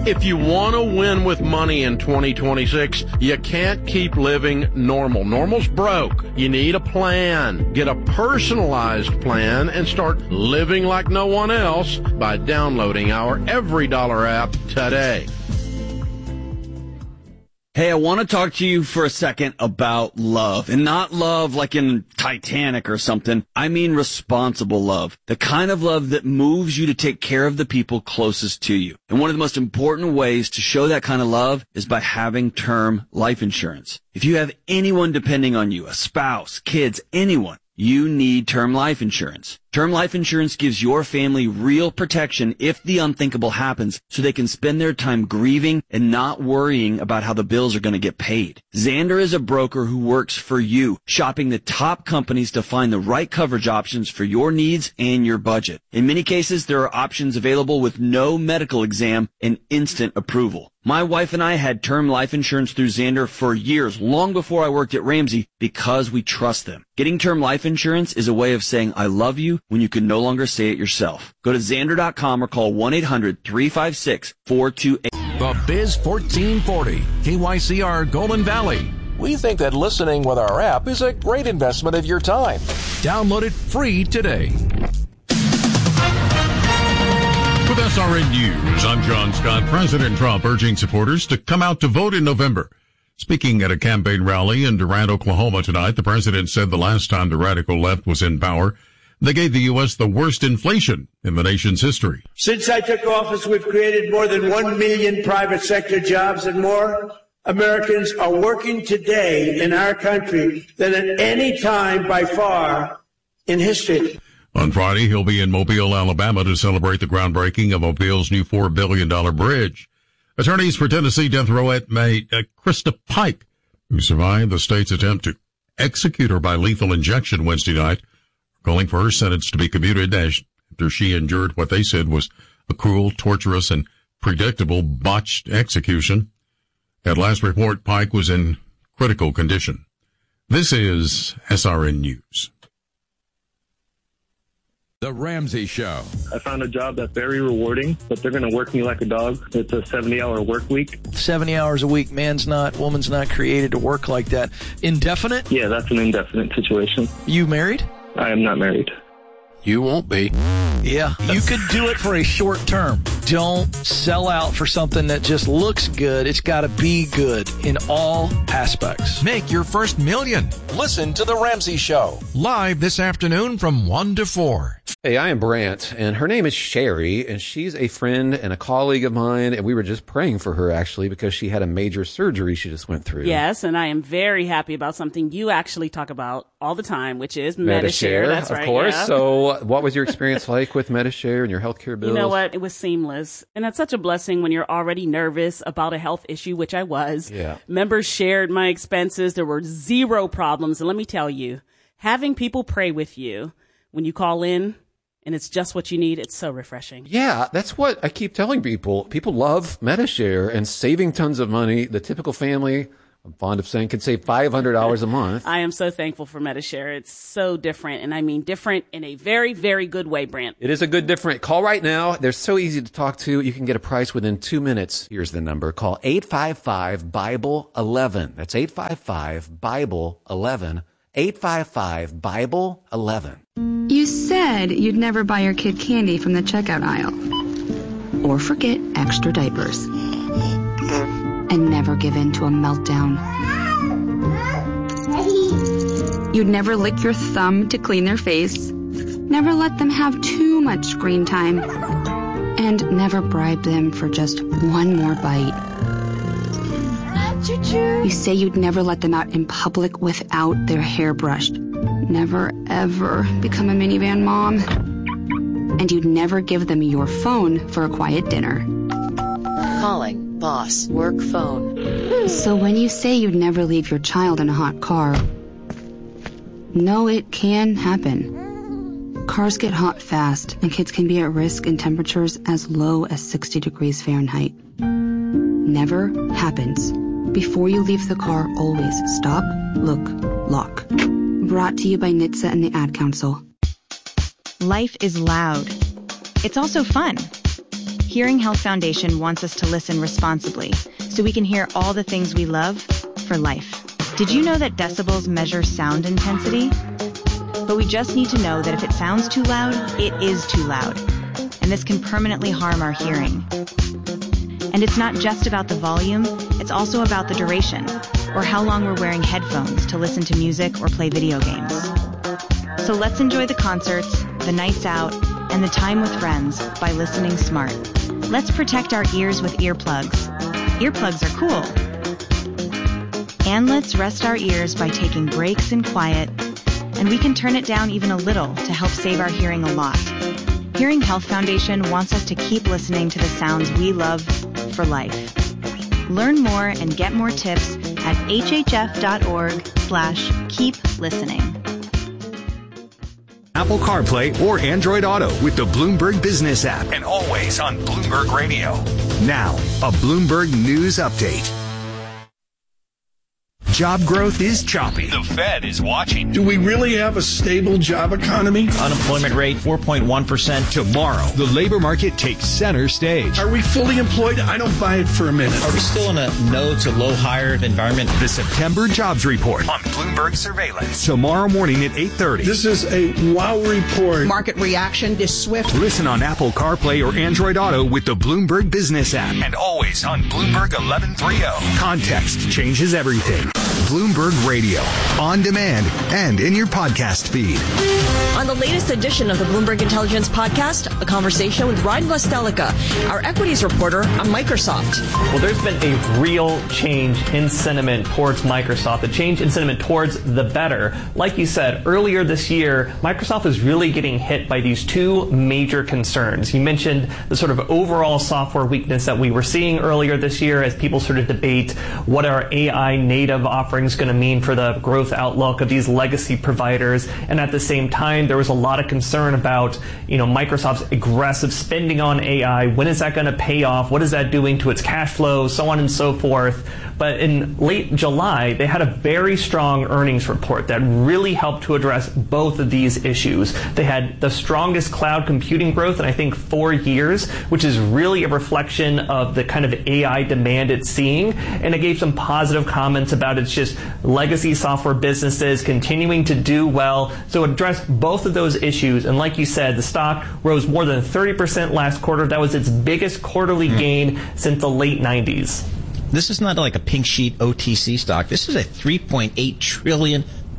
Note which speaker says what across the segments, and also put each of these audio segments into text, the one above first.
Speaker 1: If you want to win with money in 2026, you can't keep living normal. Normal's broke. You need a plan. Get a personalized plan and start living like no one else by downloading our Every Dollar app today.
Speaker 2: Hey, I want to talk to you for a second about love, and not love like in Titanic or something. I mean responsible love, the kind of love that moves you to take care of the people closest to you. And one of the most important ways to show that kind of love is by having term life insurance. If you have anyone depending on you, a spouse, kids, anyone, you need term life insurance. Term life insurance gives your family real protection if the unthinkable happens, so they can spend their time grieving and not worrying about how the bills are going to get paid. Xander is a broker who works for you, shopping the top companies to find the right coverage options for your needs and your budget. In many cases, there are options available with no medical exam and instant approval. My wife and I had term life insurance through Xander for years, long before I worked at Ramsey, because we trust them. Getting term life insurance is a way of saying I love you when you can no longer say it yourself. Go to Xander.com or call 1-800-356-4288.
Speaker 3: The Biz 1440, KYCR Golden Valley.
Speaker 4: We think that listening with our app is a great investment of your time.
Speaker 3: Download it free today. With SRN News, I'm John Scott. President Trump urging supporters to come out to vote in November. Speaking at a campaign rally in Durant, Oklahoma tonight, the president said the last time the radical left was in power, they gave the U.S. the worst inflation in the nation's history.
Speaker 5: Since I took office, we've created more than 1 million private sector jobs, and more Americans are working today in our country than at any time by far in history.
Speaker 3: On Friday, he'll be in Mobile, Alabama to celebrate the groundbreaking of Mobile's new $4 billion bridge. Attorneys for Tennessee death row inmate Krista Pike, who survived the state's attempt to execute her by lethal injection Wednesday night, calling for her sentence to be commuted after she endured what they said was a cruel, torturous, and predictable botched execution. At last report, Pike was in critical condition. This is SRN News.
Speaker 6: The Ramsey Show.
Speaker 7: I found a job that's very rewarding, but they're going to work me like a dog. It's a 70-hour work week.
Speaker 8: 70 hours a week. Woman's not created to work like that. Indefinite?
Speaker 7: Yeah, that's an indefinite situation.
Speaker 8: You married?
Speaker 7: I am not married.
Speaker 1: You won't be.
Speaker 8: Yeah, you could do it for a short term. Don't sell out for something that just looks good. It's got to be good in all aspects.
Speaker 6: Make your first million.
Speaker 4: Listen to The Ramsey Show.
Speaker 6: Live this afternoon from 1 to 4.
Speaker 9: Hey, I am Brant, and her name is Sherry, and she's a friend and a colleague of mine, and we were just praying for her, actually, because she had a major surgery she just went through.
Speaker 10: Yes, and I am very happy about something you actually talk about all the time, which is Medi-Share. That's right.
Speaker 9: Of course.
Speaker 10: Yeah.
Speaker 9: So what was your experience like with Medi-Share and your healthcare bills?
Speaker 10: You know what? It was seamless. And that's such a blessing when you're already nervous about a health issue, which I was.
Speaker 9: Yeah.
Speaker 10: Members shared my expenses. There were zero problems. And let me tell you, having people pray with you when you call in, and it's just what you need, it's so refreshing.
Speaker 9: Yeah, that's what I keep telling people. People love Medi-Share and saving tons of money. The typical family, I'm fond of saying, can save $500 a month.
Speaker 10: I am so thankful for Medi-Share. It's so different, and I mean different in a very, very good way, Brant.
Speaker 9: It is a good different. Call right now. They're so easy to talk to. You can get a price within 2 minutes. Here's the number. Call 855-BIBLE-11. That's 855-BIBLE-11. 855-BIBLE-11.
Speaker 11: You said you'd never buy your kid candy from the checkout aisle. Or forget extra diapers. And never give in to a meltdown. You'd never lick your thumb to clean their face. Never let them have too much screen time. And never bribe them for just one more bite. You say you'd never let them out in public without their hair brushed. Never, ever become a minivan mom. And you'd never give them your phone for a quiet dinner.
Speaker 12: Calling boss work phone.
Speaker 11: So when you say you'd never leave your child in a hot car, no, it can happen. Cars get hot fast, and kids can be at risk in temperatures as low as 60 degrees Fahrenheit. Never happens. Before you leave the car, always stop, look, lock. Brought to you by NHTSA and the Ad Council.
Speaker 13: Life is loud. It's also fun. Hearing Health Foundation wants us to listen responsibly so we can hear all the things we love for life. Did you know that decibels measure sound intensity? But we just need to know that if it sounds too loud, it is too loud. And this can permanently harm our hearing. And it's not just about the volume, it's also about the duration, or how long we're wearing headphones to listen to music or play video games. So let's enjoy the concerts, the nights out, and the time with friends by listening smart. Let's protect our ears with earplugs. Earplugs are cool. And let's rest our ears by taking breaks in quiet, and we can turn it down even a little to help save our hearing a lot. Hearing Health Foundation wants us to keep listening to the sounds we love for life. Learn more and get more tips at hhf.org/keep listening.
Speaker 14: Apple CarPlay or Android Auto with the Bloomberg Business app, and always on Bloomberg Radio. Now, a Bloomberg News Update. Job growth is choppy. The Fed is watching.
Speaker 15: Do we really have a stable job economy?
Speaker 16: Unemployment rate 4.1%.
Speaker 14: Tomorrow, the labor market takes center stage.
Speaker 15: Are we fully employed? I don't buy it for a minute.
Speaker 16: Are we still in a no to low hired environment?
Speaker 14: The September Jobs Report on Bloomberg Surveillance. Tomorrow morning at 8:30.
Speaker 15: This is a wow report.
Speaker 17: Market reaction is swift.
Speaker 14: Listen on Apple CarPlay or Android Auto with the Bloomberg Business app, and always on Bloomberg 1130. Context changes everything. Bloomberg Radio, on demand and in your podcast feed.
Speaker 18: On the latest edition of the Bloomberg Intelligence Podcast, a conversation with Ryan Gostelica, our equities reporter on Microsoft.
Speaker 19: Well, there's been a real change in sentiment towards Microsoft, a change in sentiment towards the better. Like you said, earlier this year, Microsoft was really getting hit by these two major concerns. You mentioned the sort of overall software weakness that we were seeing earlier this year as people sort of debate what our AI native offerings going to mean for the growth outlook of these legacy providers. And at the same time, there was a lot of concern about, Microsoft's aggressive spending on AI. When is that going to pay off? What is that doing to its cash flow? So on and so forth. But in late July, they had a very strong earnings report that really helped to address both of these issues. They had the strongest cloud computing growth in, I think, 4 years, which is really a reflection of the kind of AI demand it's seeing. And it gave some positive comments about its just legacy software businesses continuing to do well. So it addressed both of those issues. And like you said, the stock rose more than 30% last quarter. That was its biggest quarterly gain since the late 90s.
Speaker 16: This is not like a pink sheet OTC stock. This is a $3.8 trillion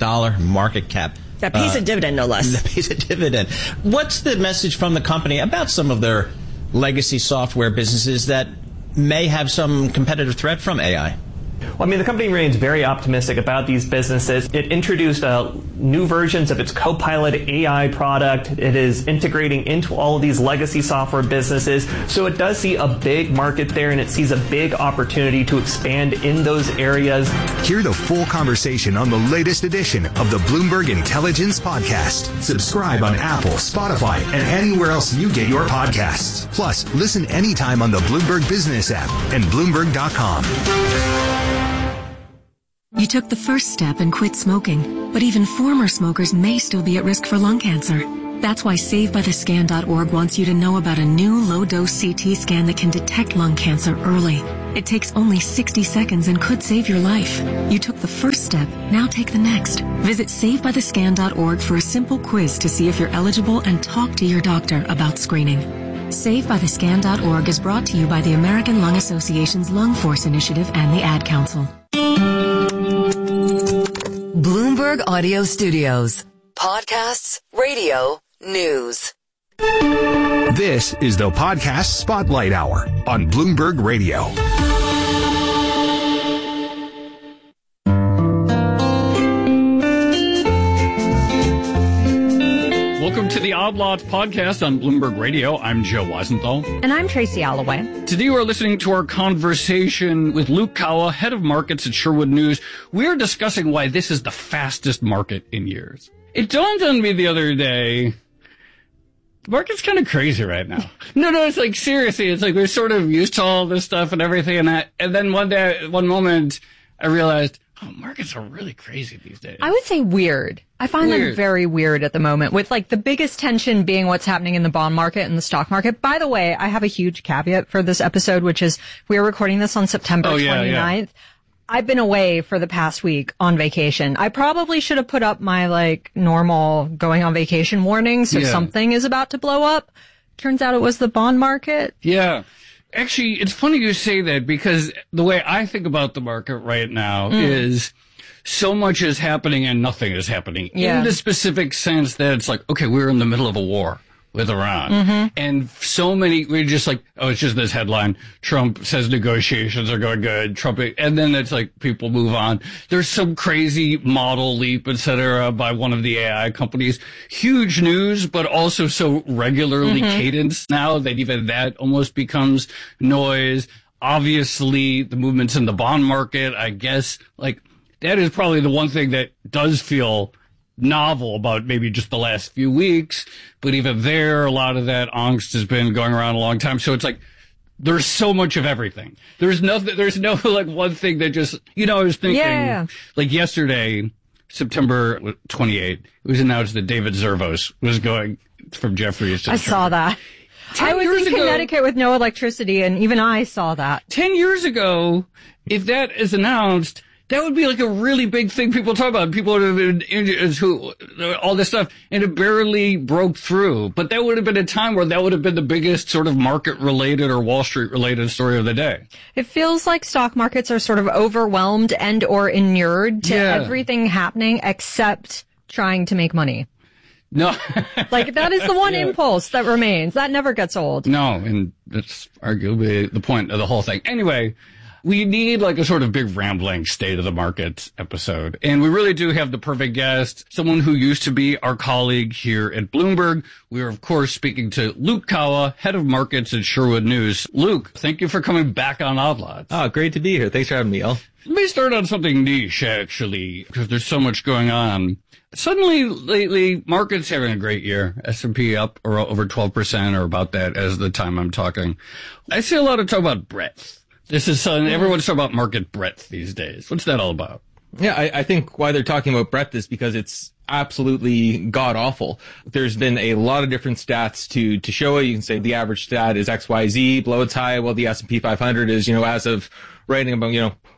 Speaker 16: market cap.
Speaker 18: That pays a dividend, no less.
Speaker 16: That pays a dividend. What's the message from the company about some of their legacy software businesses that may have some competitive threat from AI?
Speaker 19: Well, the company remains very optimistic about these businesses. It introduced new versions of its Copilot AI product. It is integrating into all of these legacy software businesses. So it does see a big market there, and it sees a big opportunity to expand in those areas.
Speaker 14: Hear the full conversation on the latest edition of the Bloomberg Intelligence Podcast. Subscribe on Apple, Spotify, and anywhere else you get your podcasts. Plus, listen anytime on the Bloomberg Business app and Bloomberg.com.
Speaker 20: You took the first step and quit smoking, but even former smokers may still be at risk for lung cancer. That's why SaveByTheScan.org wants you to know about a new low-dose CT scan that can detect lung cancer early. It takes only 60 seconds and could save your life. You took the first step, now take the next. Visit SaveByTheScan.org for a simple quiz to see if you're eligible and talk to your doctor about screening. SaveByTheScan.org is brought to you by the American Lung Association's Lung Force Initiative and the Ad Council.
Speaker 21: Bloomberg Audio Studios. Podcasts, radio, news.
Speaker 14: This is the Podcast Spotlight Hour on Bloomberg Radio.
Speaker 22: Welcome to the Odd Lots podcast on Bloomberg Radio. I'm Joe Weisenthal.
Speaker 23: And I'm Tracy Alloway.
Speaker 22: Today we're listening to our conversation with Luke Kawa, head of markets at Sherwood News. We're discussing why this is the fastest market in years. It dawned on me the other day, the market's kind of crazy right now. No, it's like, seriously, it's like we're sort of used to all this stuff and everything and that. And then one moment, I realized, Markets are really crazy these days.
Speaker 2: I would say weird. I find them very weird at the moment, with like the biggest tension being what's happening in the bond market and the stock market. By the way, I have a huge caveat for this episode, which is we are recording this on September 29th. Yeah. I've been away for the past week on vacation. I probably should have put up my like normal going on vacation warning, so something is about to blow up. Turns out it was the bond market.
Speaker 22: Yeah. Actually, it's funny you say that, because the way I think about the market right now is so much is happening and nothing is happening. In the specific sense that it's like, okay, we're in the middle of a war with Iran. And so many, we're just like, oh, it's just this headline. Trump says negotiations are going good. Trump, and then it's like people move on. There's some crazy model leap, et cetera, by one of the AI companies. Huge news, but also so regularly cadenced now that even that almost becomes noise. Obviously, the movements in the bond market, I guess, like, that is probably the one thing that does feel novel about maybe just the last few weeks, but even there, a lot of that angst has been going around a long time. So it's like, there's so much of everything. There's no like one thing that just, I was thinking, like yesterday, September 28th, it was announced that David Zervos was going from Jefferies to
Speaker 2: I saw that. I was in Connecticut with no electricity, and even I saw that.
Speaker 22: 10 years ago, if that is announced, that would be like a really big thing people talk about. People would have been who all this stuff, and it barely broke through. But that would have been a time where that would have been the biggest sort of market-related or Wall Street-related story of the day. It
Speaker 2: feels like stock markets are sort of overwhelmed and or inured to everything happening except trying to make money.
Speaker 22: No.
Speaker 2: Like, that is the one impulse that remains. That never gets old.
Speaker 22: No, and that's arguably the point of the whole thing. Anyway, we need like a sort of big rambling state of the market episode. And we really do have the perfect guest, someone who used to be our colleague here at Bloomberg. We are, of course, speaking to Luke Kawa, head of markets at Sherwood News. Luke, thank you for coming back on Odd Lots.
Speaker 17: Oh, great to be here. Thanks for having me, El.
Speaker 22: Let me start on something niche, actually, because there's so much going on. Suddenly, lately, markets having a great year. S&P up or over 12% or about that as the time I'm talking. I see a lot of talk about breadth. This is everyone's talking about market breadth these days. What's that all about?
Speaker 17: Yeah, I think why they're talking about breadth is because it's absolutely god-awful. There's been a lot of different stats to show it. You can say the average stat is XYZ, below its high, while the S&P 500 is, as of writing about,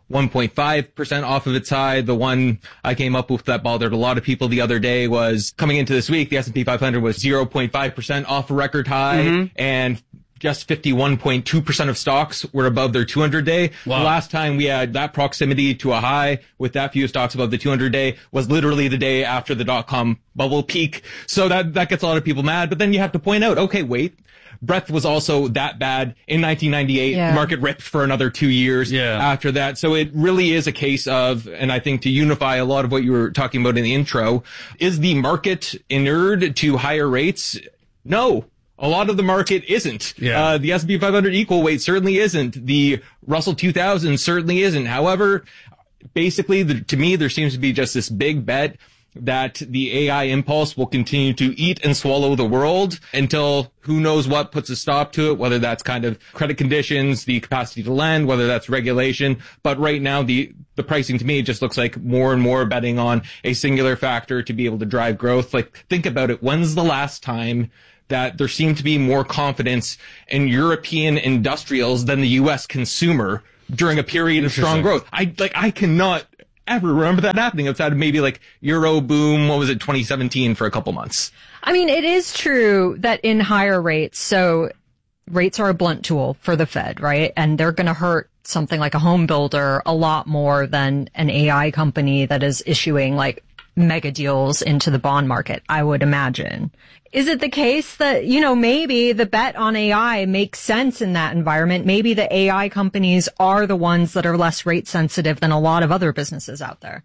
Speaker 17: 1.5% off of its high. The one I came up with that bothered a lot of people the other day was coming into this week, the S&P 500 was 0.5% off a record high, and just 51.2% of stocks were above their 200-day. Wow. The last time we had that proximity to a high with that few stocks above the 200-day was literally the day after the dot-com bubble peak. So that gets a lot of people mad. But then you have to point out, okay, wait, breadth was also that bad in 1998. Yeah. Market ripped for another 2 years after that. So it really is a case of, and I think to unify a lot of what you were talking about in the intro, is the market inured to higher rates? No. A lot of the market isn't. Yeah. The S&P 500 equal weight certainly isn't. The Russell 2000 certainly isn't. However, basically, to me, there seems to be just this big bet that the AI impulse will continue to eat and swallow the world until who knows what puts a stop to it, whether that's kind of credit conditions, the capacity to lend, whether that's regulation. But right now, the pricing to me just looks like more and more betting on a singular factor to be able to drive growth. Like, think about it. When's the last time that there seemed to be more confidence in European industrials than the U.S. consumer during a period of strong growth? I cannot ever remember that happening outside of maybe like Euro boom, 2017 for a couple months.
Speaker 2: I mean, it is true that in higher rates, so rates are a blunt tool for the Fed, right? And they're going to hurt something like a home builder a lot more than an AI company that is issuing like mega deals into the bond market, I would imagine. Is it the case that, maybe the bet on AI makes sense in that environment? Maybe the AI companies are the ones that are less rate sensitive than a lot of other businesses out there.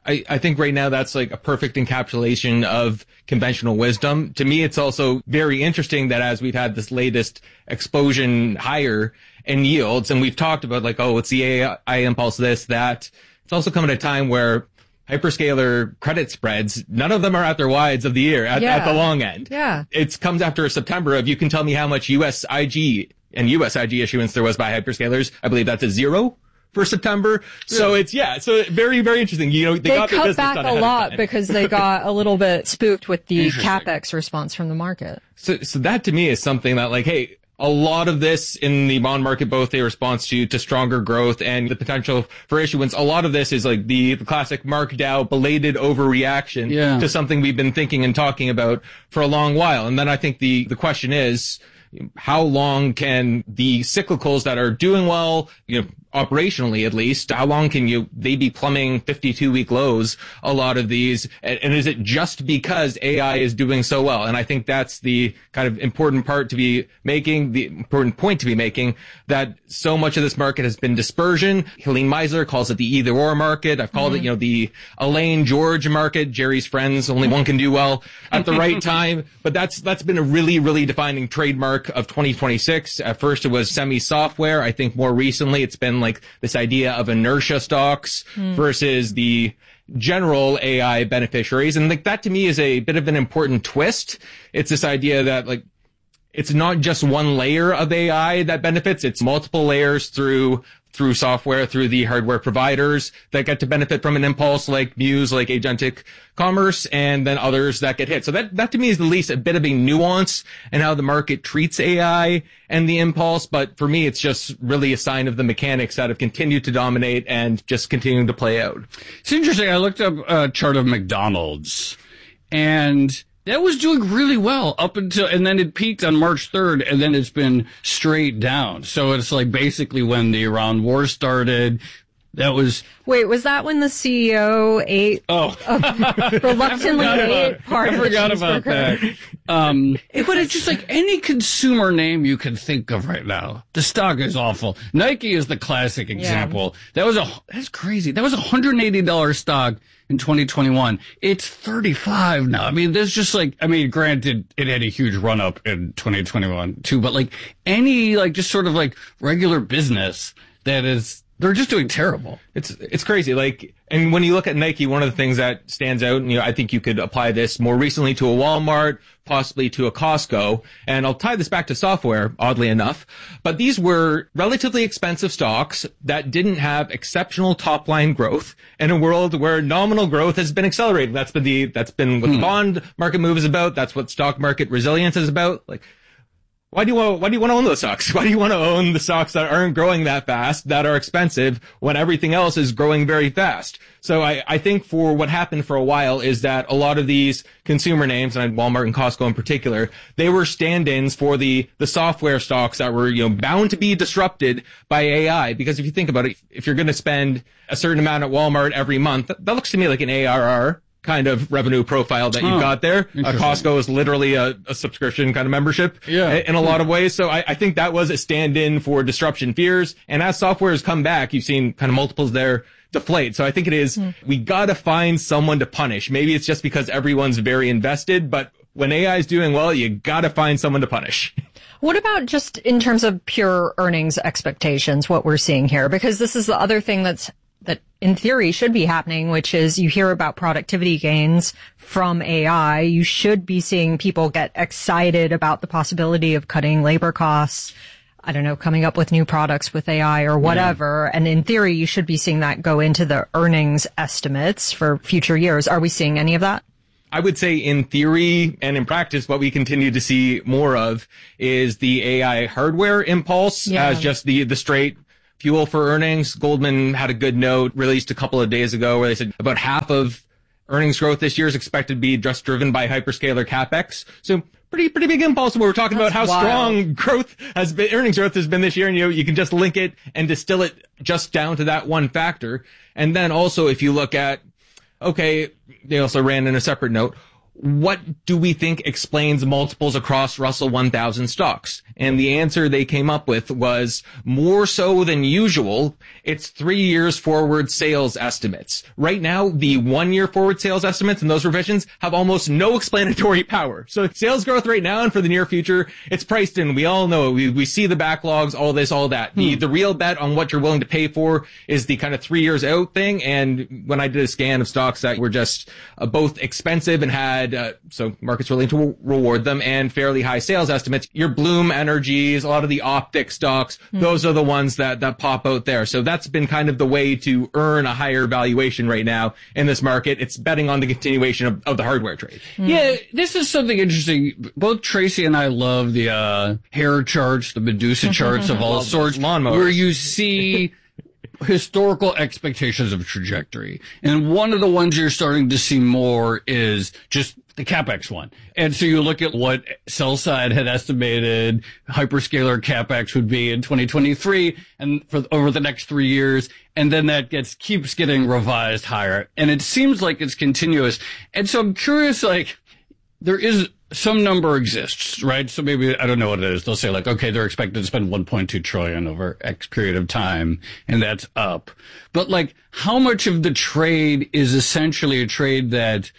Speaker 17: I think right now that's like a perfect encapsulation of conventional wisdom. To me, it's also very interesting that as we've had this latest explosion higher in yields, and we've talked about like, oh, it's the AI impulse, this, that. It's also come at a time where hyperscaler credit spreads, none of them are at their wides of the year at the long end.
Speaker 2: Yeah.
Speaker 17: It comes after September of, you can tell me how much US IG and US IG issuance there was by hyperscalers. I believe that's a 0 for September. So it's, so very, very interesting. You know, they got
Speaker 2: cut back a lot because they got a little bit spooked with the CapEx response from the market.
Speaker 17: So that to me is something that, like, hey, a lot of this in the bond market, both a response to stronger growth and the potential for issuance. A lot of this is like the classic Mark Dow belated overreaction to something we've been thinking and talking about for a long while. And then I think the question is, how long can the cyclicals that are doing well, you know, operationally at least, how long can they be plumbing 52-week lows, a lot of these? And is it just because AI is doing so well? And I think that's the kind of important point to be making, that so much of this market has been dispersion. Helene Meisler calls it the either-or market. I've called it, you know, the Elaine George market. Jerry's friends, only one can do well at the right time. But that's been a really, really defining trademark of 2026. At first it was semi-software. I think more recently it's been like this idea of inertia stocks versus the general AI beneficiaries. And like that to me is a bit of an important twist. It's this idea that like it's not just one layer of AI that benefits, it's multiple layers through software, through the hardware providers that get to benefit from an impulse like Muse, like agentic commerce, and then others that get hit. So that to me is at least a bit of a nuance in how the market treats AI and the impulse. But for me, it's just really a sign of the mechanics that have continued to dominate and just continuing to play out.
Speaker 22: It's interesting. I looked up a chart of McDonald's, and that was doing really well up until, and then it peaked on March 3rd, and then it's been straight down. So it's like basically when the Iran war started, that was...
Speaker 2: Wait, was that when the CEO ate... reluctantly ate part of the cheeseburger?
Speaker 22: I forgot about that. But it's just like any consumer name you can think of right now. The stock is awful. Nike is the classic example. Yeah. That's crazy. That was a $180 stock in 2021. It's 35 now. I mean, there's just like, I mean, granted, it had a huge run up in 2021 too, but like any, like just sort of like regular business they're just doing terrible.
Speaker 17: It's crazy. Like, and when you look at Nike, one of the things that stands out, and, you know, I think you could apply this more recently to a Walmart, possibly to a Costco, and I'll tie this back to software, oddly enough, but these were relatively expensive stocks that didn't have exceptional top line growth in a world where nominal growth has been accelerating. That's been what the bond market move is about. That's what stock market resilience is about. Like, why do you want to own those stocks? Why do you want to own the stocks that aren't growing that fast, that are expensive, when everything else is growing very fast? So I think for what happened for a while is that a lot of these consumer names, and Walmart and Costco in particular, they were stand-ins for the software stocks that were, you know, bound to be disrupted by AI. Because if you think about it, if you're going to spend a certain amount at Walmart every month, that looks to me like an ARR kind of revenue profile that you've got there. Costco is literally a subscription kind of membership in a lot of ways. So I think that was a stand-in for disruption fears. And as software has come back, you've seen kind of multiples there deflate. So I think it is, we got to find someone to punish. Maybe it's just because everyone's very invested, but when AI is doing well, you got to find someone to punish.
Speaker 2: What about just in terms of pure earnings expectations, what we're seeing here? Because this is the other thing that in theory should be happening, which is you hear about productivity gains from AI. You should be seeing people get excited about the possibility of cutting labor costs, I don't know, coming up with new products with AI or whatever. And in theory, you should be seeing that go into the earnings estimates for future years. Are we seeing any of that?
Speaker 17: I would say in theory and in practice, what we continue to see more of is the AI hardware impulse as just the straight fuel for earnings. Goldman had a good note released a couple of days ago where they said about half of earnings growth this year is expected to be just driven by hyperscaler CapEx. So pretty big impulse. We're talking about how strong earnings growth has been this year. And, you know, you can just link it and distill it just down to that one factor. And then also if you look at, okay, they also ran in a separate note, what do we think explains multiples across Russell 1000 stocks? And the answer they came up with was more so than usual. It's 3 years forward sales estimates. Right now, the 1 year forward sales estimates and those revisions have almost no explanatory power. So sales growth right now and for the near future, it's priced in. We all know we see the backlogs, all this, all that. The real bet on what you're willing to pay for is the kind of 3 years out thing. And when I did a scan of stocks that were just both expensive and had had, so markets willing to reward them, and fairly high sales estimates. Your Bloom Energies, a lot of the optic stocks, those are the ones that pop out there. So that's been kind of the way to earn a higher valuation right now in this market. It's betting on the continuation of the hardware trade.
Speaker 22: Yeah, this is something interesting. Both Tracy and I love the hair charts, the Medusa charts of all sorts, where you see historical expectations of trajectory. And one of the ones you're starting to see more is just the CapEx one. And so you look at what sell side had estimated hyperscaler CapEx would be in 2023 and for over the next 3 years. And then that keeps getting revised higher. And it seems like it's continuous. And so I'm curious, like, there is some number exists, right? So maybe, I don't know what it is. They'll say like, okay, they're expected to spend 1.2 trillion over X period of time, and that's up. But like, how much of the trade is essentially a trade that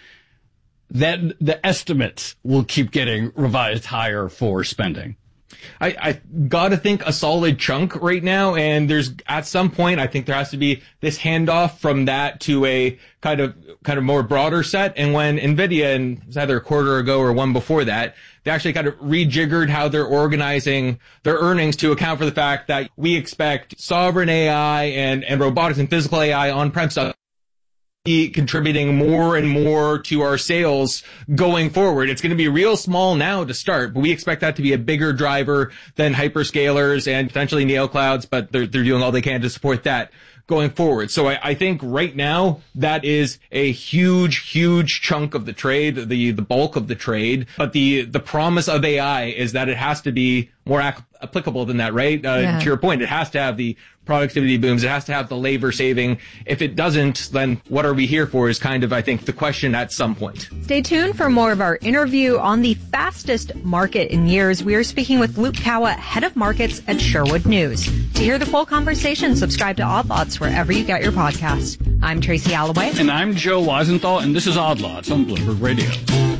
Speaker 22: the estimates will keep getting revised higher for spending?
Speaker 17: I gotta think a solid chunk right now, and there's at some point I think there has to be this handoff from that to a kind of more broader set. And when Nvidia, and it was either a quarter ago or one before that, they actually kind of rejiggered how they're organizing their earnings to account for the fact that we expect sovereign AI and robotics and physical AI on-prem stuff contributing more and more to our sales going forward. It's going to be real small now to start, but we expect that to be a bigger driver than hyperscalers and potentially neoclouds, but they're doing all they can to support that going forward. So I think right now that is a huge chunk of the trade, the bulk of the trade. But the promise of AI is that it has to be more applicable than that, right? To your point, it has to have the productivity booms. It has to have the labor saving. If it doesn't, then what are we here for is kind of, I think, the question at some point.
Speaker 2: Stay tuned for more of our interview on the fastest market in years. We are speaking with Luke Kawa, head of markets at Sherwood News. To hear the full conversation, subscribe to Odd Lots wherever you get your podcasts. I'm Tracy Alloway.
Speaker 22: And I'm Joe Weisenthal, and this is Odd Lots on Bloomberg Radio.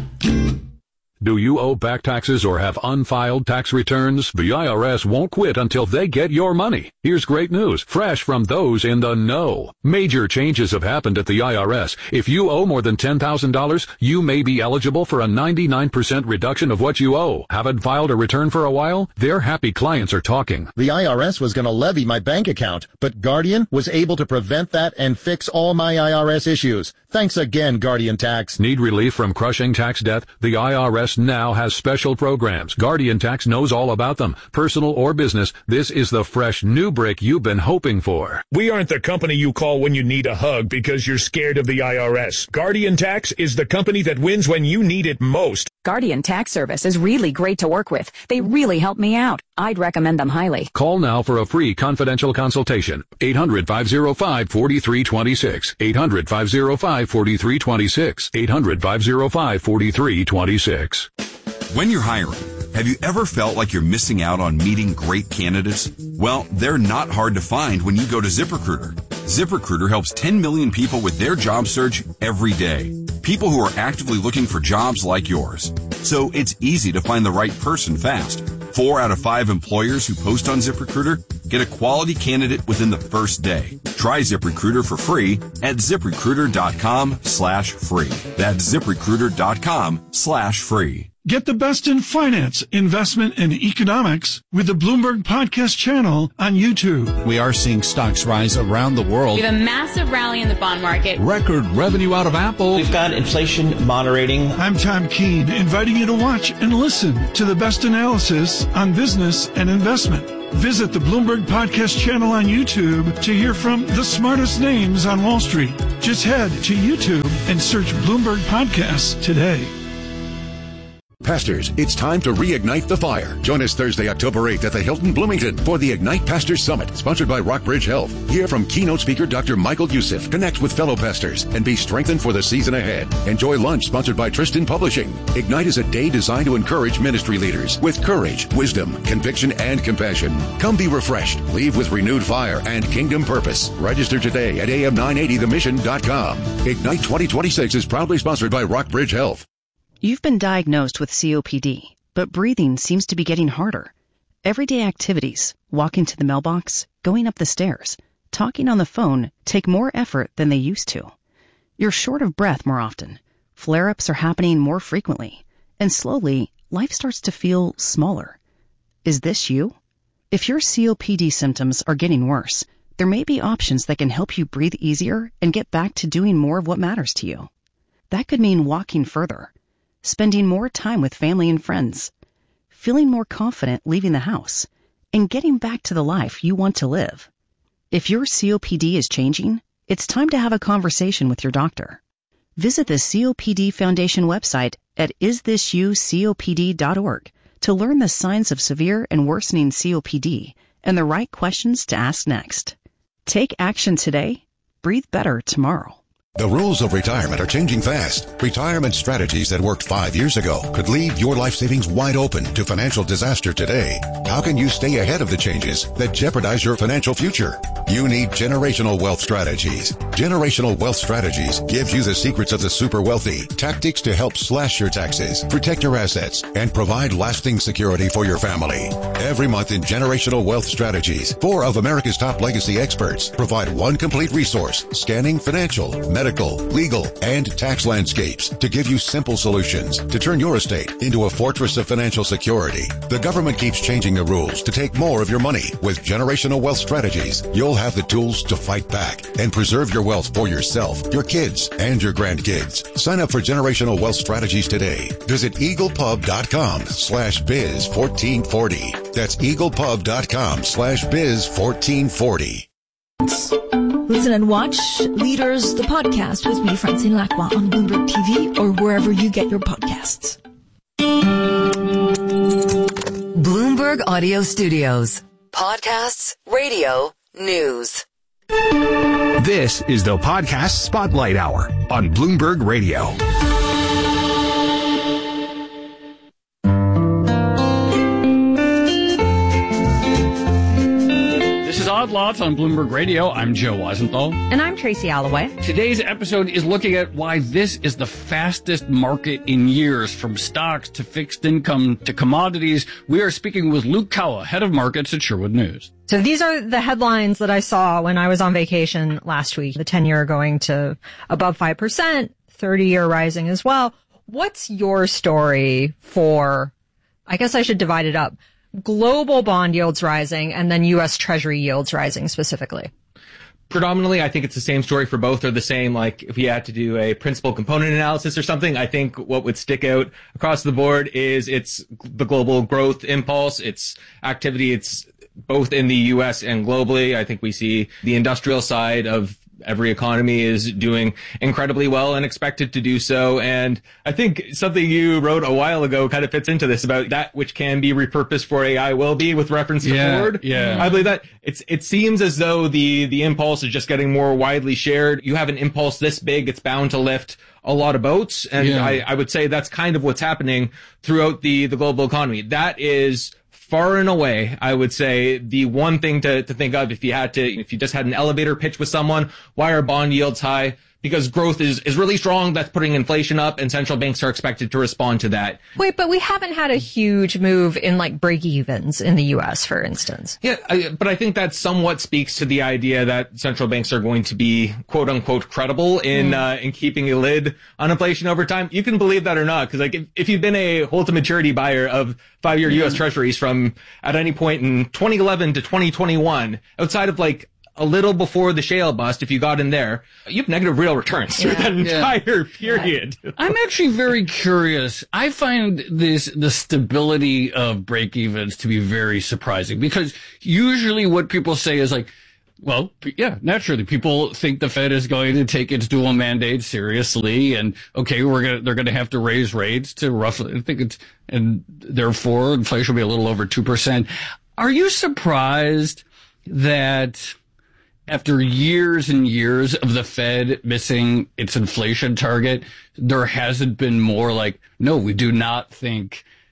Speaker 3: Do you owe back taxes or have unfiled tax returns? The IRS won't quit until they get your money. Here's great news, fresh from those in the know. Major changes have happened at the IRS. If you owe more than $10,000, you may be eligible for a 99% reduction of what you owe. Haven't filed a return for a while? Their happy clients are talking.
Speaker 5: The IRS was going to levy my bank account, but Guardian was able to prevent that and fix all my IRS issues. Thanks again, Guardian Tax.
Speaker 3: Need relief from crushing tax debt? The IRS now has special programs. Guardian Tax knows all about them. Personal or business, this is the fresh new brick you've been hoping for.
Speaker 23: We aren't the company you call when you need a hug because you're scared of the IRS. Guardian Tax is the company that wins when you need it most.
Speaker 24: Guardian Tax Service is really great to work with. They really help me out. I'd recommend them highly.
Speaker 3: Call now for a free confidential consultation. 800-505-4326. 800-505-4326. 800-505-4326.
Speaker 25: When you're hiring, have you ever felt like you're missing out on meeting great candidates? Well, they're not hard to find when you go to ZipRecruiter. ZipRecruiter helps 10 million people with their job search every day. People who are actively looking for jobs like yours. So it's easy to find the right person fast. 4 out of 5 employers who post on ZipRecruiter get a quality candidate within the first day. Try ZipRecruiter for free at ZipRecruiter.com/free. That's ZipRecruiter.com/free.
Speaker 15: Get the best in finance, investment, and economics with the Bloomberg Podcast channel on YouTube.
Speaker 26: We are seeing stocks rise around the world.
Speaker 27: We have a massive rally in the bond market.
Speaker 26: Record revenue out of Apple.
Speaker 16: We've got inflation moderating.
Speaker 15: I'm Tom Keene, inviting you to watch and listen to the best analysis on business and investment. Visit the Bloomberg Podcast channel on YouTube to hear from the smartest names on Wall Street. Just head to YouTube and search Bloomberg Podcasts today.
Speaker 28: Pastors, it's time to reignite the fire. Join us Thursday, October 8th at the Hilton Bloomington for the Ignite Pastors Summit, sponsored by Rockbridge Health. Hear from keynote speaker Dr. Michael Youssef, connect with fellow pastors, and be strengthened for the season ahead. Enjoy lunch sponsored by Tristan Publishing. Ignite is a day designed to encourage ministry leaders with courage, wisdom, conviction, and compassion. Come be refreshed, leave with renewed fire and kingdom purpose. Register today at am980themission.com. Ignite 2026 is proudly sponsored by Rockbridge Health.
Speaker 29: You've been diagnosed with COPD, but breathing seems to be getting harder. Everyday activities, walking to the mailbox, going up the stairs, talking on the phone take more effort than they used to. You're short of breath more often. Flare-ups are happening more frequently, and slowly, life starts to feel smaller. Is this you? If your COPD symptoms are getting worse, there may be options that can help you breathe easier and get back to doing more of what matters to you. That could mean walking further, spending more time with family and friends, feeling more confident leaving the house, and getting back to the life you want to live. If your COPD is changing, it's time to have a conversation with your doctor. Visit the COPD Foundation website at isthisyoucopd.org to learn the signs of severe and worsening COPD and the right questions to ask next. Take action today. Breathe better tomorrow.
Speaker 28: The rules of retirement are changing fast. Retirement strategies that worked 5 years ago could leave your life savings wide open to financial disaster today. How can you stay ahead of the changes that jeopardize your financial future? You need Generational Wealth Strategies. Generational Wealth Strategies gives you the secrets of the super wealthy, tactics to help slash your taxes, protect your assets, and provide lasting security for your family. Every month in Generational Wealth Strategies, 4 of America's top legacy experts provide one complete resource scanning financial, medical, legal, and tax landscapes to give you simple solutions to turn your estate into a fortress of financial security. The government keeps changing the rules to take more of your money. With Generational Wealth Strategies, you'll have the tools to fight back and preserve your wealth for yourself, your kids, and your grandkids. Sign up for Generational Wealth Strategies today. Visit eaglepub.com/biz1440. That's eaglepub.com/biz1440.
Speaker 1: Listen and watch Leaders, the podcast with me, Francine Lacroix, on Bloomberg TV or wherever you get your podcasts.
Speaker 21: Bloomberg Audio Studios. Podcasts, radio, news.
Speaker 14: This is the Podcast Spotlight Hour on Bloomberg Radio.
Speaker 22: Odd Lots on Bloomberg Radio. I'm Joe Weisenthal.
Speaker 2: And I'm Tracy Alloway.
Speaker 22: Today's episode is looking at why this is the fastest market in years, from stocks to fixed income to commodities. We are speaking with Luke Kawa, head of markets at Sherwood News.
Speaker 2: So these are the headlines that I saw when I was on vacation last week. The 10-year going to above 5%, 30-year rising as well. What's your story for, I guess I should divide it up, global bond yields rising and then U.S. Treasury yields rising specifically?
Speaker 17: Predominantly, I think it's the same story for both. Or the same, like if we had to do a principal component analysis or something, I think what would stick out across the board is it's the global growth impulse. It's activity. It's both in the U.S. and globally. I think we see the industrial side of every economy is doing incredibly well and expected to do so. And I think something you wrote a while ago kind of fits into this about that which can be repurposed for AI will be, with reference to Ford.
Speaker 22: Yeah.
Speaker 17: I believe that it seems as though the impulse is just getting more widely shared. You have an impulse this big, it's bound to lift a lot of boats. And I would say that's kind of what's happening throughout the global economy. That is far and away, I would say, the one thing to think of if you just had an elevator pitch with someone. Why are bond yields high? Because growth is really strong. That's putting inflation up, and central banks are expected to respond to that.
Speaker 2: Wait, but we haven't had a huge move in like break-evens in the U.S., for instance.
Speaker 17: Yeah, but I think that somewhat speaks to the idea that central banks are going to be quote unquote credible in keeping a lid on inflation over time. You can believe that or not, because like if you've been a hold to maturity buyer of 5-year U.S. Treasuries from at any point in 2011 to 2021, outside of like a little before the shale bust, if you got in there, you have negative real returns through that entire period.
Speaker 22: I'm actually very curious. I find the stability of break-evens to be very surprising, because usually what people say is like, well, yeah, naturally, people think the Fed is going to take its dual mandate seriously, and okay, they're going to have to raise rates to roughly, and therefore inflation will be a little over 2%. Are you surprised that after years and years of the Fed missing its inflation target, there hasn't been more like, no, we do not have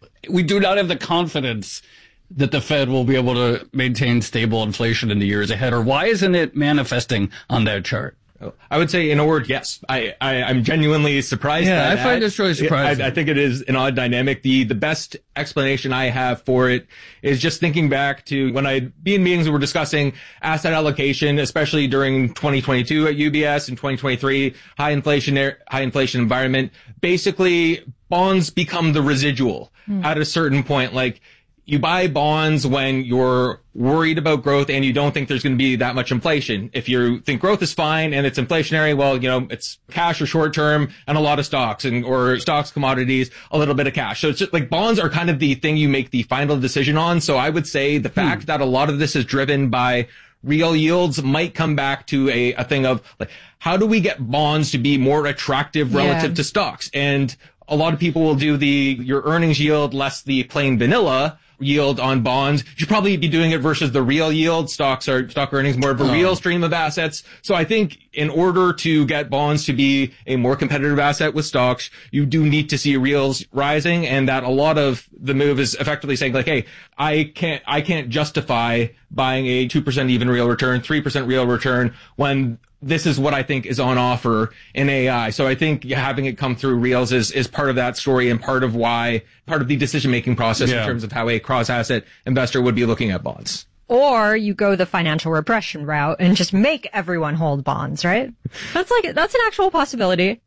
Speaker 22: the confidence that the Fed will be able to maintain stable inflation in the years ahead? Or why isn't it manifesting on that chart?
Speaker 17: I would say in a word, yes. I'm genuinely surprised.
Speaker 22: Yeah,
Speaker 17: by
Speaker 22: I
Speaker 17: that.
Speaker 22: find this really surprising.
Speaker 17: I think it is an odd dynamic. The best explanation I have for it is just thinking back to when I'd be in meetings and we're discussing asset allocation, especially during 2022 at UBS and 2023, high inflation environment. Basically, bonds become the residual at a certain point. Like, you buy bonds when you're worried about growth and you don't think there's going to be that much inflation. If you think growth is fine and it's inflationary, well, it's cash or short term and a lot of stocks or stocks, commodities, a little bit of cash. So it's just like bonds are kind of the thing you make the final decision on. So I would say the fact that a lot of this is driven by real yields might come back to a thing of like, how do we get bonds to be more attractive relative to stocks? And a lot of people will do your earnings yield less the plain vanilla yield on bonds. You should probably be doing it versus the real yield. Stock earnings, more of a real stream of assets. So I think in order to get bonds to be a more competitive asset with stocks, you do need to see reals rising, and that a lot of the move is effectively saying like, hey, I can't justify buying a 2% even real return, 3% real return when this is what I think is on offer in AI. So I think having it come through reals is part of that story and part of the decision-making process in terms of how a cross-asset investor would be looking at bonds.
Speaker 2: Or you go the financial repression route and just make everyone hold bonds, right? That's an actual possibility.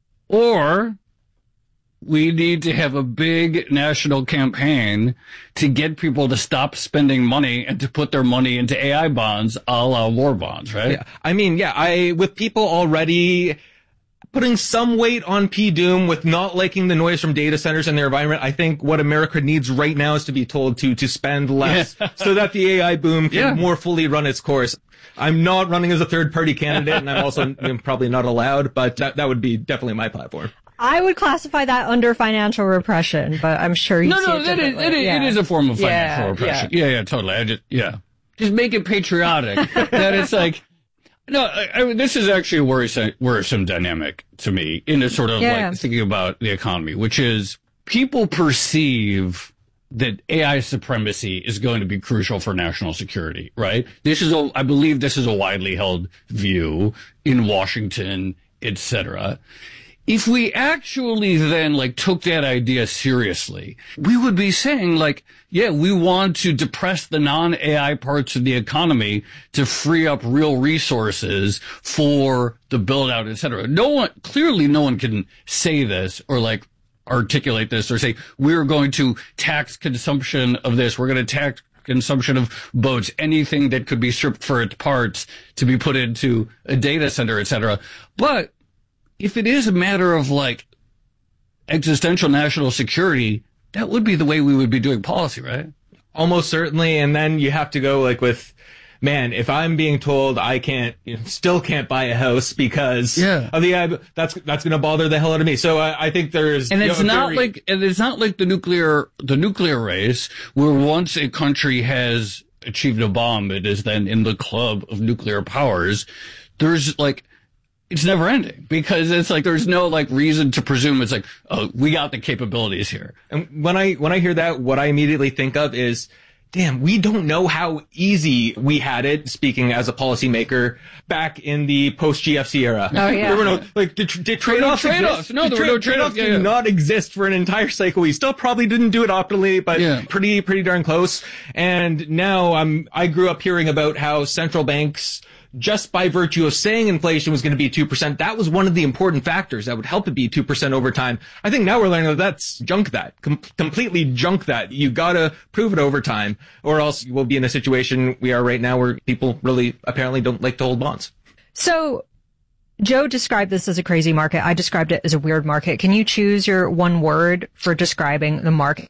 Speaker 22: Or we need to have a big national campaign to get people to stop spending money and to put their money into AI bonds, a la war bonds, right?
Speaker 17: Yeah. I mean, with people already putting some weight on P-Doom with not liking the noise from data centers and their environment, I think what America needs right now is to be told to spend less so that the AI boom can more fully run its course. I'm not running as a third-party candidate, and I'm also probably not allowed, but that would be definitely my platform.
Speaker 2: I would classify that under financial repression, but I'm sure you see it differently.
Speaker 22: It is a form of financial repression. Yeah, totally. Just make it patriotic. That it's like, this is actually a worrisome dynamic to me in a sort of like thinking about the economy, which is people perceive that AI supremacy is going to be crucial for national security, right? I believe this is a widely held view in Washington, etc. If we actually then took that idea seriously, we would be saying we want to depress the non-AI parts of the economy to free up real resources for the build out, et cetera. No one can say this or articulate this or say, we're going to tax consumption of this. We're going to tax consumption of boats, anything that could be stripped for its parts to be put into a data center, et cetera. But if it is a matter of existential national security, that would be the way we would be doing policy, right?
Speaker 17: Almost certainly. And then you have to go if I'm being told I still can't buy a house because of the AI, that's going to bother the hell out of me. So I think there's,
Speaker 22: and it's not like the nuclear race where once a country has achieved a bomb, it is then in the club of nuclear powers. There's it's never ending because it's there's no reason to presume it's we got the capabilities here.
Speaker 17: And when I hear that, what I immediately think of is, damn, we don't know how easy we had it, speaking as a policymaker, back in the post-GFC era.
Speaker 2: Oh, yeah.
Speaker 17: There were no, did trade-offs exist?
Speaker 22: No, there were no trade-offs.
Speaker 17: Did not exist for an entire cycle. We still probably didn't do it optimally, but pretty darn close. And now I grew up hearing about how central banks, just by virtue of saying inflation was going to be 2%, that was one of the important factors that would help it be 2% over time. I think now we're learning that's completely junk that. You gotta prove it over time, or else we'll be in a situation we are right now where people really apparently don't like to hold bonds.
Speaker 2: So Joe described this as a crazy market. I described it as a weird market. Can you choose your one word for describing the market?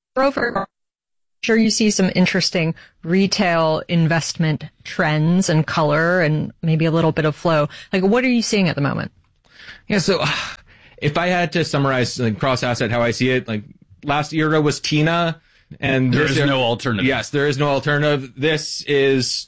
Speaker 2: Sure, you see some interesting retail investment trends and color and maybe a little bit of flow. What are you seeing at the moment?
Speaker 17: Yeah, so if I had to summarize cross-asset how I see it, last era was TINA, and
Speaker 22: there is no alternative.
Speaker 17: Yes, there is no alternative. This is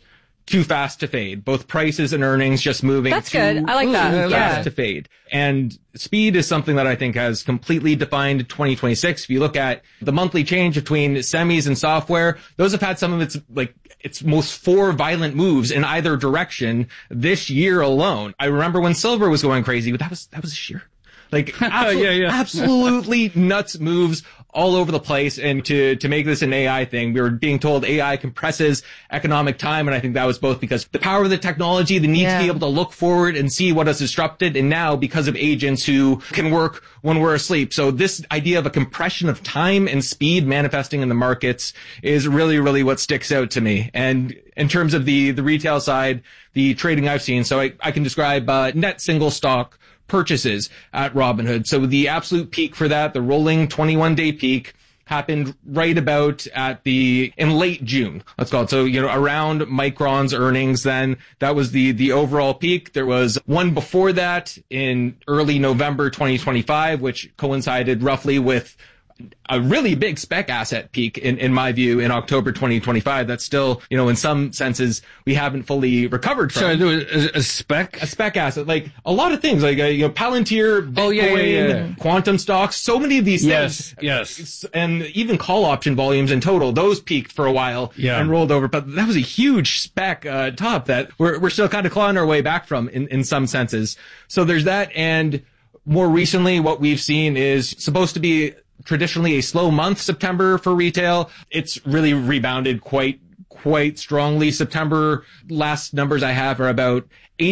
Speaker 17: too fast to fade. Both prices and earnings just moving.
Speaker 2: That's good. I like that.
Speaker 17: Too fast to fade. And speed is something that I think has completely defined 2026. If you look at the monthly change between semis and software, those have had some of its most 4 violent moves in either direction this year alone. I remember when silver was going crazy, but that was this year. Like, absolutely nuts moves all over the place. And to make this an AI thing, we were being told AI compresses economic time. And I think that was both because the power of the technology, the need to be able to look forward and see what is disrupted. And now because of agents who can work when we're asleep. So this idea of a compression of time and speed manifesting in the markets is really, really what sticks out to me. And in terms of the retail side, the trading I've seen, so I can describe net single stock purchases at Robinhood. So the absolute peak for that, the rolling 21-day peak, happened right about in late June, let's call it. So, around Micron's earnings then, that was the overall peak. There was one before that in early November 2025, which coincided roughly with a really big spec asset peak in my view in October 2025. That's still, in some senses we haven't fully recovered from.
Speaker 22: Sorry, a spec
Speaker 17: asset, like a lot of things, like Palantir, Bitcoin, quantum stocks, so many of these things.
Speaker 22: Yes.
Speaker 17: And even call option volumes in total, those peaked for a while and rolled over. But that was a huge spec top that we're still kind of clawing our way back from in some senses. So there's that. And more recently, what we've seen is supposed to be traditionally a slow month, September, for retail. It's really rebounded quite strongly. September, last numbers I have are about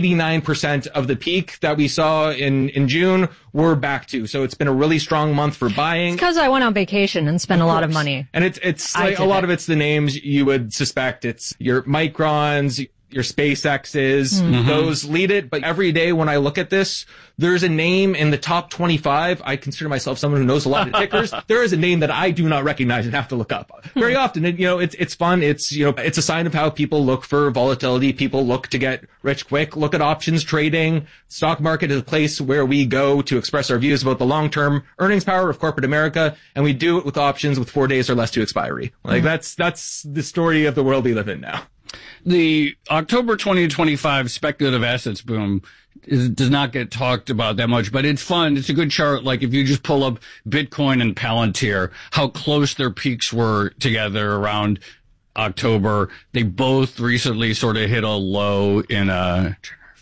Speaker 17: 89% of the peak that we saw in June we're back to. So it's been a really strong month for buying.
Speaker 2: It's because I went on vacation and spent a lot of money.
Speaker 17: And it's like a lot of it's the names you would suspect. It's your Microns, your SpaceXs, those lead it. But every day when I look at this, there's a name in the top 25. I consider myself someone who knows a lot of tickers. There is a name that I do not recognize and have to look up very often. And, it's fun. It's a sign of how people look for volatility. People look to get rich quick. Look at options trading. Stock market is a place where we go to express our views about the long-term earnings power of corporate America. And we do it with options with 4 days or less to expiry. Like that's the story of the world we live in now.
Speaker 22: The October 2025 speculative assets boom does not get talked about that much, but it's fun. It's a good chart. Like if you just pull up Bitcoin and Palantir, how close their peaks were together around October. They both recently sort of hit a low in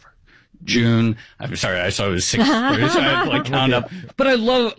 Speaker 22: June. I'm sorry, I saw it was 6. So I had to count up. But I love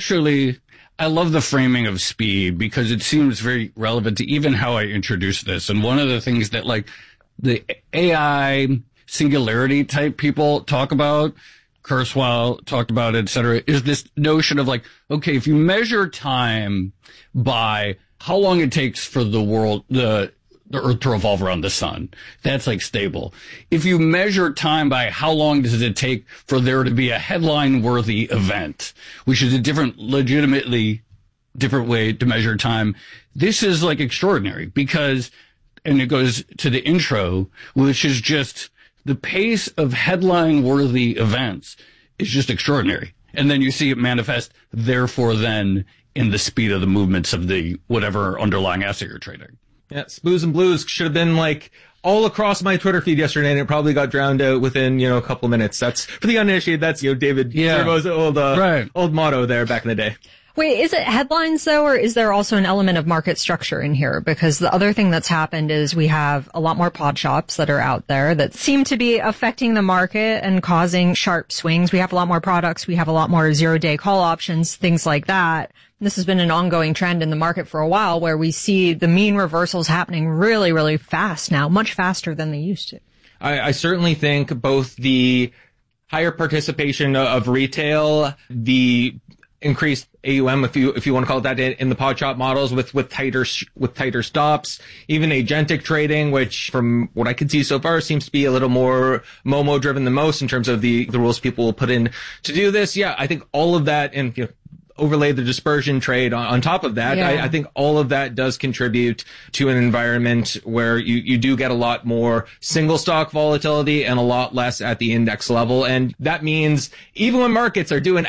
Speaker 22: I love the framing of speed because it seems very relevant to even how I introduce this. And one of the things that the AI singularity type people talk about, Kurzweil talked about, et cetera, is this notion of okay, if you measure time by how long it takes for the Earth to revolve around the sun, that's stable. If you measure time by how long does it take for there to be a headline-worthy event, which is legitimately different way to measure time, this is extraordinary because, and it goes to the intro, which is just the pace of headline-worthy events is just extraordinary. And then you see it manifest, therefore then, in the speed of the movements of the whatever underlying asset you're trading.
Speaker 17: Yeah, Spoos and Blues should have been all across my Twitter feed yesterday, and it probably got drowned out within, a couple of minutes. That's, for the uninitiated, that's, David Servo's old motto there back in the day.
Speaker 2: Wait, is it headlines though, or is there also an element of market structure in here? Because the other thing that's happened is we have a lot more pod shops that are out there that seem to be affecting the market and causing sharp swings. We have a lot more products. We have a lot more 0-day call options, things like that. This has been an ongoing trend in the market for a while where we see the mean reversals happening really, really fast now, much faster than they used to.
Speaker 17: I certainly think both the higher participation of retail, the increased AUM, if you want to call it that, in the pod shop models with tighter stops, even agentic trading, which from what I can see so far seems to be a little more Momo driven than most in terms of the rules people will put in to do this. Yeah, I think all of that, and overlay the dispersion trade on top of that. Yeah. I think all of that does contribute to an environment where you do get a lot more single stock volatility and a lot less at the index level. And that means even when markets are doing